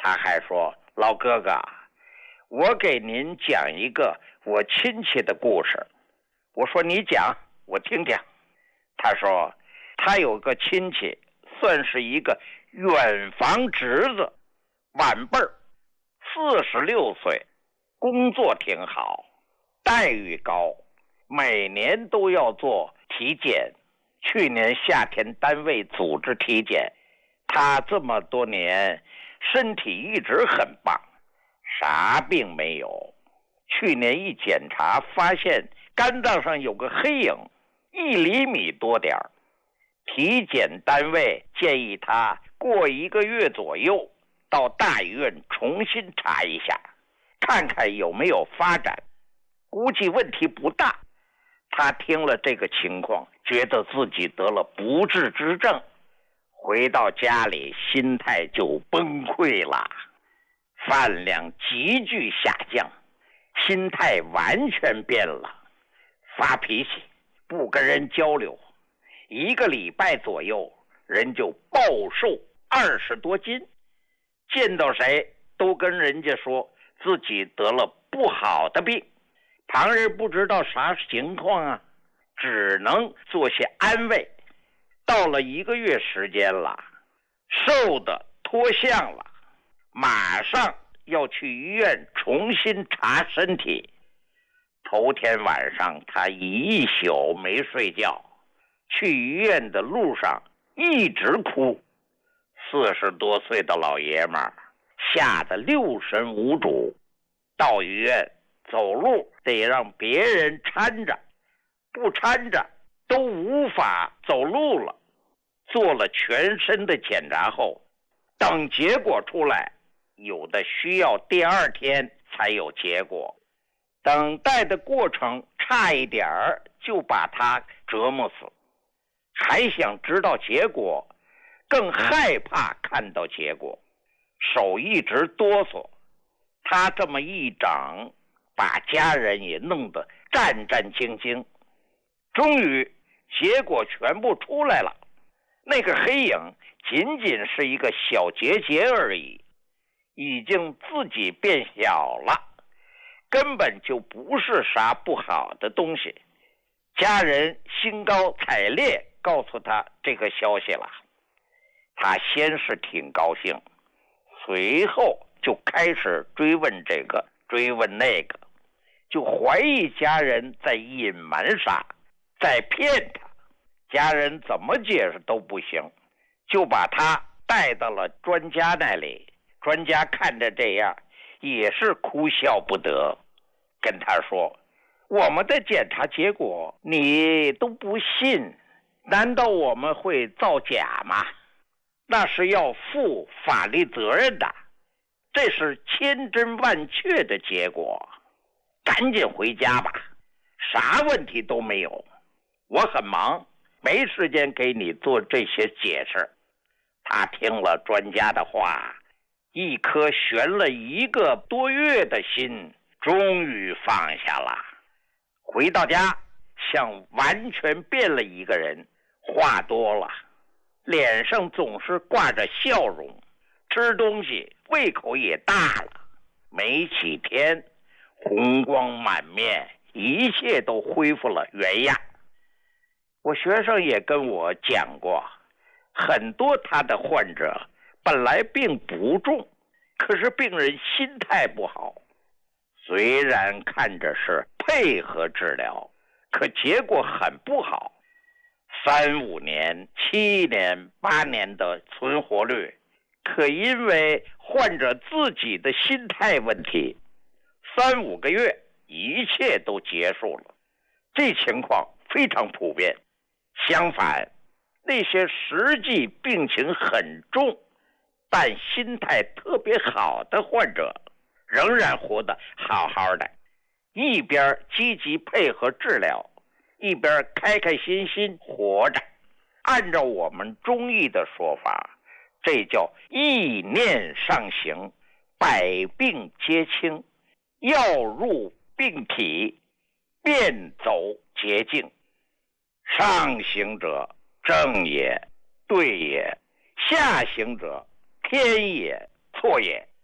他还说，老哥哥，我给您讲一个我亲戚的故事。我说你讲，我听听。他说他有个亲戚，算是一个远房侄子，晚辈儿，46岁，工作挺好，待遇高，每年都要做体检。去年夏天单位组织体检，他这么多年身体一直很棒，啥病没有。去年一检查发现肝脏上有个黑影，1厘米多点儿。体检单位建议他过1个月左右到大医院重新查一下，看看有没有发展，估计问题不大。他听了这个情况，觉得自己得了不治之症，回到家里心态就崩溃了，饭量急剧下降，心态完全变了，发脾气，不跟人交流，1个礼拜左右人就暴瘦20多斤，见到谁都跟人家说自己得了不好的病，旁人不知道啥情况啊，只能做些安慰。到了1个月时间了，瘦的脱相了，马上要去医院重新查身体。头天晚上他一宿没睡觉，去医院的路上一直哭。40多岁的老爷们儿吓得六神无主，到医院走路得让别人搀着，不搀着都无法走路了。做了全身的检查后，等结果出来，有的需要第2天才有结果，等待的过程差一点儿就把他折磨死。还想知道结果，更害怕看到结果，手一直哆嗦。他这么一整，把家人也弄得战战兢兢。终于结果全部出来了，那个黑影仅仅是一个小结节而已，已经自己变小了，根本就不是啥不好的东西。家人兴高采烈告诉他这个消息了，他先是挺高兴，随后就开始追问这个追问那个，就怀疑家人在隐瞒啥，在骗他。家人怎么解释都不行，就把他带到了专家那里。专家看着这样也是哭笑不得，跟他说，我们的检查结果你都不信，难道我们会造假吗？那是要负法律责任的，这是千真万确的结果，赶紧回家吧，啥问题都没有。我很忙，没时间给你做这些解释。他听了专家的话，一颗悬了1个多月的心终于放下了。回到家像完全变了一个人，话多了，脸上总是挂着笑容，吃东西胃口也大了，没几天红光满面，一切都恢复了原样。我学生也跟我讲过，很多他的患者本来病不重，可是病人心态不好，虽然看着是配合治疗，可结果很不好，3、5年、7年、8年的存活率，可因为患者自己的心态问题，3、5个月一切都结束了。这情况非常普遍。相反，那些实际病情很重但心态特别好的患者，仍然活得好好的，一边积极配合治疗，一边开开心心活着。按照我们中医的说法，这叫意念上行，百病皆清，药入病体，便走捷径。上行者正也，对也；下行者偏也，错也。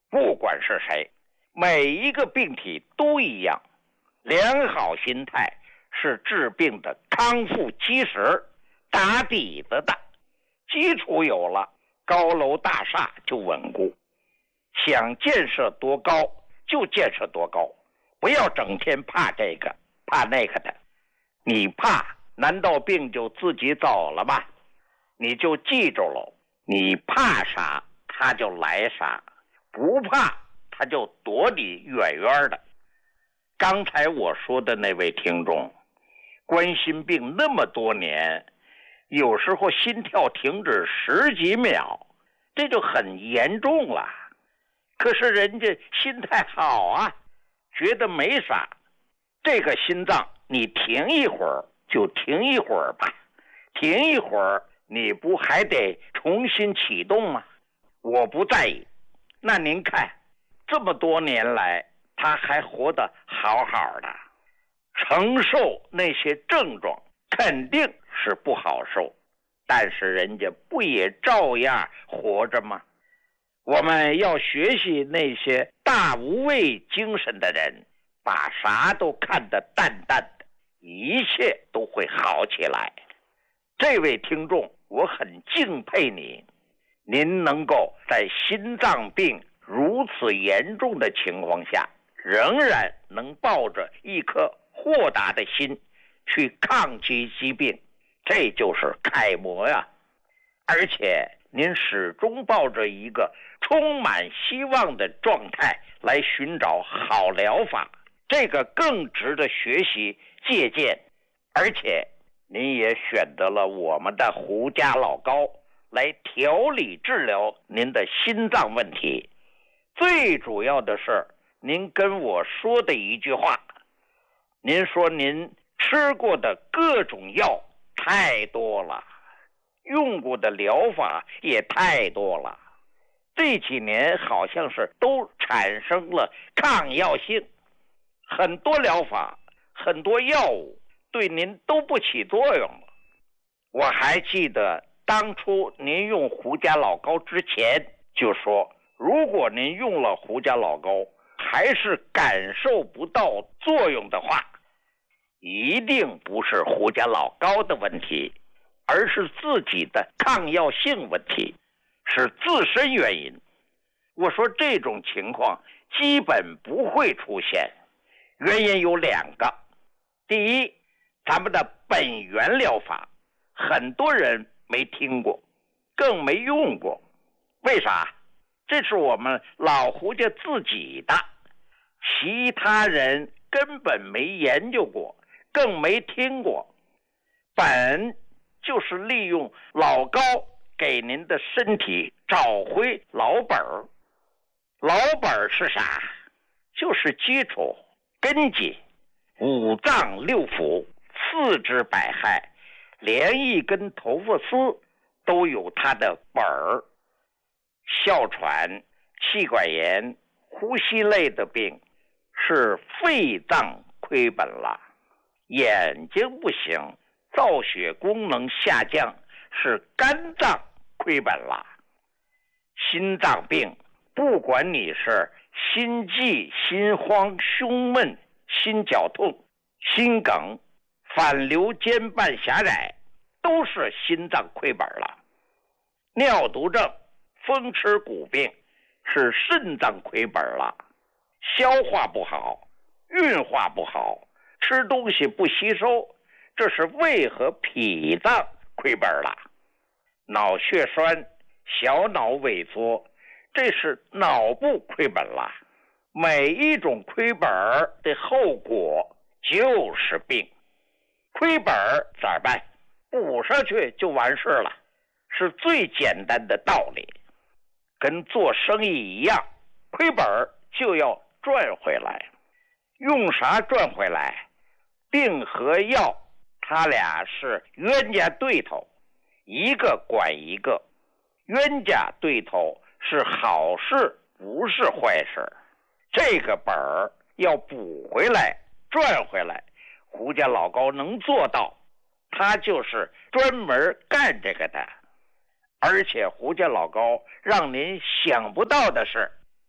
不管是谁，每一个病体都一样。良好心态是治病的康复基石，打底子的。基础有了，高楼大厦就稳固。想建设多高就建设多高，不要整天怕这个怕那个的。你怕，难道病就自己走了吗？你就记住了，你怕啥他就来啥，不怕他就躲你远远的。刚才我说的那位听众，冠心病那么多年，有时候心跳停止10几秒，这就很严重了。可是人家心态好啊，觉得没啥。这个心脏你停一会儿就停一会儿吧，停一会儿你不还得重新启动吗？我不在意。那您看，这么多年来他还活得好好的，承受那些症状肯定是不好受，但是人家不也照样活着吗？我们要学习那些大无畏精神的人，把啥都看得淡淡的，一切都会好起来。这位听众，我很敬佩您能够在心脏病如此严重的情况下，仍然能抱着一颗豁达的心去抗击疾病，这就是楷模呀。而且您始终抱着一个充满希望的状态来寻找好疗法，这个更值得学习借鉴。而且您也选择了我们的胡家老高来调理治疗您的心脏问题。最主要的是您跟我说的一句话，您说您吃过的各种药太多了，用过的疗法也太多了，这几年好像是都产生了抗药性，很多疗法很多药物对您都不起作用了。我还记得当初您用胡家老高之前就说，如果您用了胡家老高还是感受不到作用的话，一定不是胡家老高的问题，而是自己的抗药性问题，是自身原因。我说这种情况基本不会出现，原因有2个。第一，咱们的本源疗法很多人没听过，更没用过。为啥？这是我们老胡家自己的，其他人根本没研究过，更没听过。本就是利用老高给您的身体找回老本儿。老本儿是啥？就是基础根基，五脏六腑、四肢百骸，连一根头发丝都有它的本儿。哮喘、气管炎、呼吸类的病是肺脏亏本了，眼睛不行，造血功能下降是肝脏亏本了。心脏病，不管你是心悸、心慌、胸闷、心绞痛、心梗、反流间瓣狭窄，都是心脏亏本了。尿毒症、风湿骨病是肾脏亏本了，消化不好、运化不好、吃东西不吸收，这是胃和脾脏亏本了。脑血栓、小脑萎缩，这是脑部亏本了。每一种亏本的后果就是病。亏本咋办？补上去就完事了，是最简单的道理。跟做生意一样，亏本就要赚回来。用啥赚回来？病和药他俩是冤家对头，一个管一个。冤家对头是好事，不是坏事。这个本儿要补回来、赚回来，胡家老高能做到，他就是专门干这个的。而且胡家老高让您想不到的是，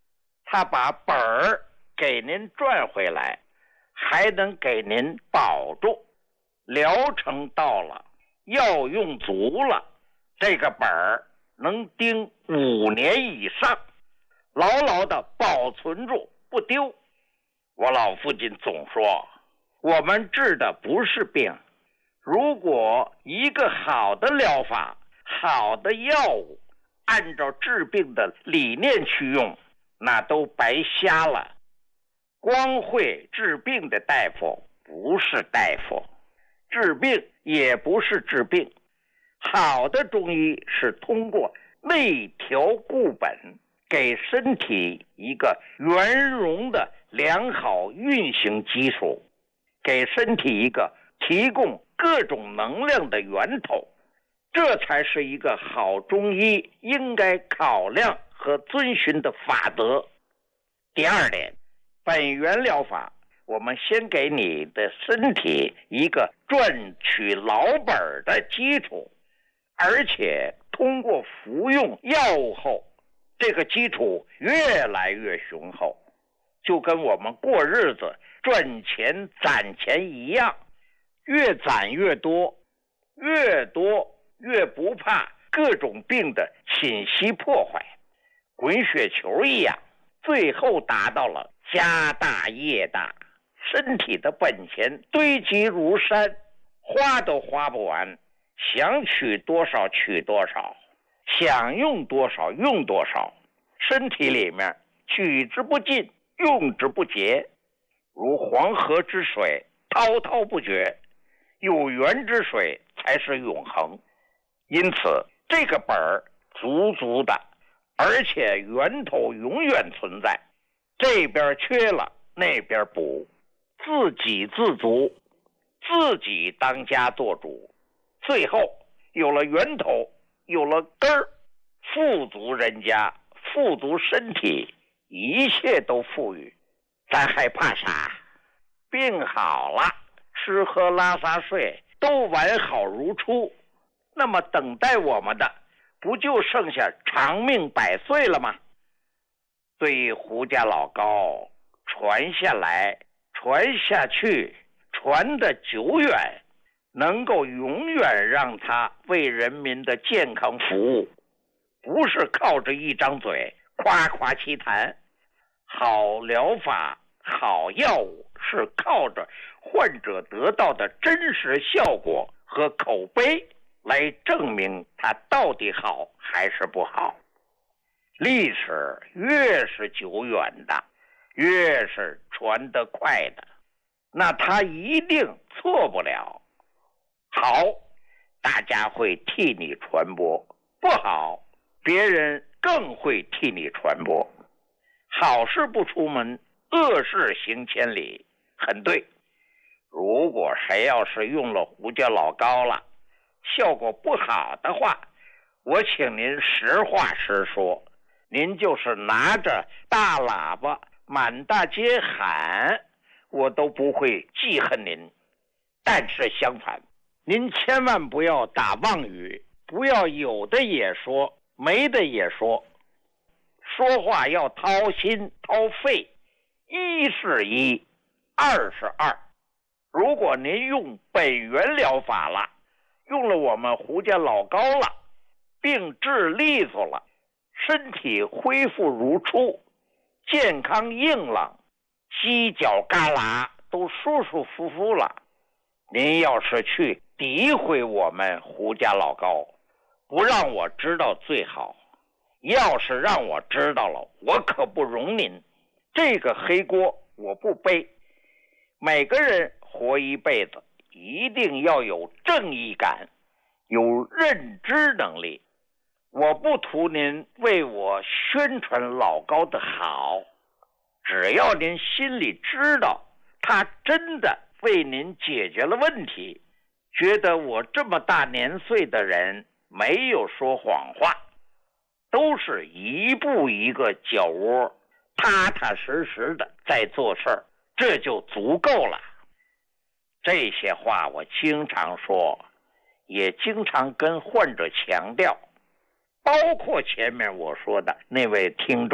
他把本儿给您赚回来，还能给您保住。疗程到了，药用足了，这个本儿能盯5年以上，牢牢地保存住不丢。我老父亲总说，我们治的不是病，如果一个好的疗法、好的药物按照治病的理念去用，那都白瞎了。光会治病的大夫不是大夫，治病也不是治病。好的中医是通过内调固本，给身体一个圆融的良好运行基础，给身体一个提供各种能量的源头，这才是一个好中医应该考量和遵循的法则。第二点，本源疗法，我们先给你的身体一个赚取老本的基础，而且通过服用药物后，这个基础越来越雄厚，就跟我们过日子赚钱攒钱一样，越攒越多，越多越不怕各种病的侵袭破坏，滚雪球一样，最后达到了家大业大，身体的本钱堆积如山，花都花不完，想取多少取多少，想用多少用多少，身体里面取之不尽，用之不竭，如黄河之水滔滔不绝，有源之水才是永恒。因此这个本儿足足的，而且源头永远存在，这边缺了那边补，自给自足，自己当家做主，最后有了源头，有了根儿，富足人家，富足身体，一切都富裕，咱还怕啥？病好了，吃喝拉撒睡都完好如初，那么等待我们的不就剩下长命百岁了吗？对于胡家老高传下来，传下去，传得久远，能够永远让他为人民的健康服务，不是靠着一张嘴夸夸其谈。好疗法、好药物是靠着患者得到的真实效果和口碑来证明它到底好还是不好。历史越是久远的，越是传得快的，那它一定错不了。好，大家会替你传播；不好，别人更会替你传播。好事不出门，恶事行千里，很对。如果谁要是用了胡椒老膏了，效果不好的话，我请您实话实说，您就是拿着大喇叭满大街喊，我都不会记恨您。但是相反，您千万不要打妄语，不要有的也说，没的也说。说话要掏心掏肺，一是一，二是二。如果您用本源疗法了，用了我们胡家老膏了，病治利索了，身体恢复如初，健康硬朗，犄角旮旯都舒舒服服了，您要是去诋毁我们胡家老膏，不让我知道最好，要是让我知道了，我可不容您。这个黑锅我不背。每个人活一辈子，一定要有正义感，有认知能力。我不图您为我宣传老高的好，只要您心里知道他真的为您解决了问题，觉得我这么大年岁的人没有说谎话，都是一步一个脚窝，踏踏实实的在做事儿，这就足够了。这些话我经常说，也经常跟患者强调，包括前面我说的那位听众